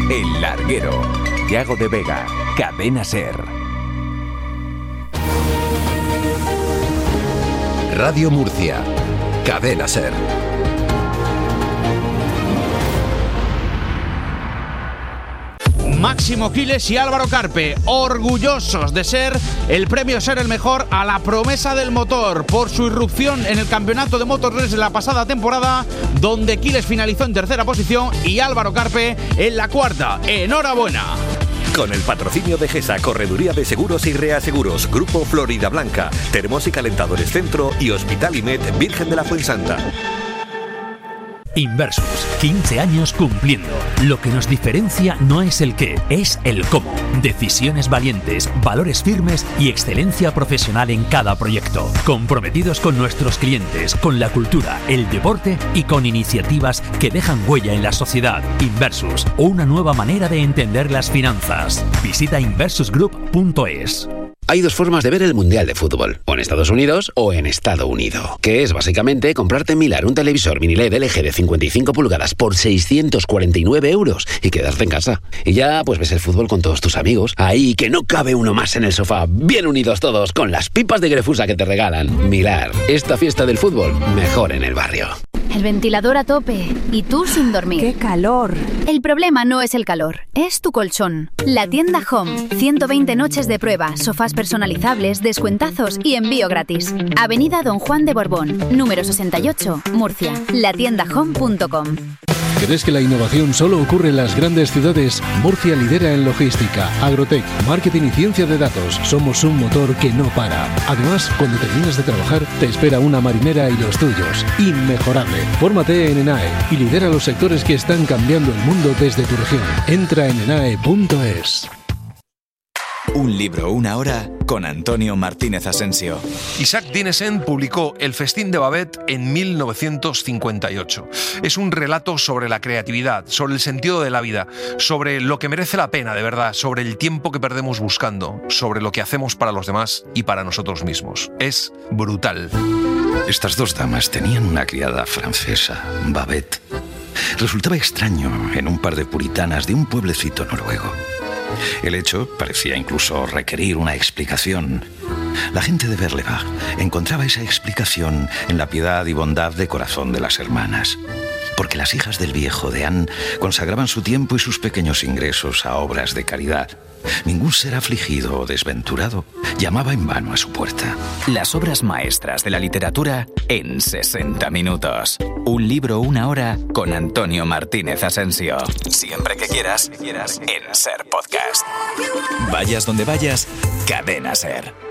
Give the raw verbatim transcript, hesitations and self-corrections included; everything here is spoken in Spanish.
El Larguero. Yago de Vega, Cadena SER. Radio Murcia, Cadena SER. Máximo Quiles y Álvaro Carpe, orgullosos de ser el premio Ser el Mejor a la promesa del motor por su irrupción en el campeonato de Moto tres de la pasada temporada, donde Quiles finalizó en tercera posición y Álvaro Carpe en la cuarta. ¡Enhorabuena! Con el patrocinio de GESA, Correduría de Seguros y Reaseguros, Grupo Florida Blanca, Termos y Calentadores Centro y Hospital Imed Virgen de la Fuensanta. Inversus, quince años cumpliendo. Lo que nos diferencia no es el qué, es el cómo. Decisiones valientes, valores firmes y excelencia profesional en cada proyecto. Comprometidos con nuestros clientes, con la cultura, el deporte y con iniciativas que dejan huella en la sociedad. Inversus, una nueva manera de entender las finanzas. Visita inversus group punto es. Hay dos formas de ver el Mundial de Fútbol, o en Estados Unidos o en Estado Unido, que es básicamente comprarte en Milar un televisor mini L E D L G de cincuenta y cinco pulgadas por seiscientos cuarenta y nueve euros y quedarte en casa. Y ya pues ves el fútbol con todos tus amigos, ahí que no cabe uno más en el sofá, bien unidos todos con las pipas de Grefusa que te regalan. Milar, esta fiesta del fútbol, mejor en el barrio. El ventilador a tope y tú sin dormir. ¡Qué calor! El problema no es el calor, es tu colchón. La tienda Home, ciento veinte noches de prueba, sofás personalizables, descuentazos y envío gratis. Avenida Don Juan de Borbón, número sesenta y ocho, Murcia. la tienda home punto com. ¿Crees que la innovación solo ocurre en las grandes ciudades? Murcia lidera en logística, agrotech, marketing y ciencia de datos. Somos un motor que no para. Además, cuando terminas de trabajar, te espera una marinera y los tuyos. Inmejorable. Fórmate en ENAE y lidera los sectores que están cambiando el mundo desde tu región. Entra en enae punto es. Un libro, una hora, con Antonio Martínez Asensio. Isaac Dinesen publicó El festín de Babette en mil novecientos cincuenta y ocho. Es un relato sobre la creatividad, sobre el sentido de la vida, sobre lo que merece la pena de verdad, sobre el tiempo que perdemos buscando, sobre lo que hacemos para los demás y para nosotros mismos. Es brutal. Estas dos damas tenían una criada francesa, Babette. Resultaba extraño en un par de puritanas de un pueblecito noruego. El hecho parecía incluso requerir una explicación. La gente de Berlevag encontraba esa explicación en la piedad y bondad de corazón de las hermanas. Porque las hijas del viejo de Anne consagraban su tiempo y sus pequeños ingresos a obras de caridad. Ningún ser afligido o desventurado llamaba en vano a su puerta. Las obras maestras de la literatura en sesenta minutos. Un libro, una hora, con Antonio Martínez Asensio. Siempre que quieras, en SER Podcast. Vayas donde vayas, Cadena SER.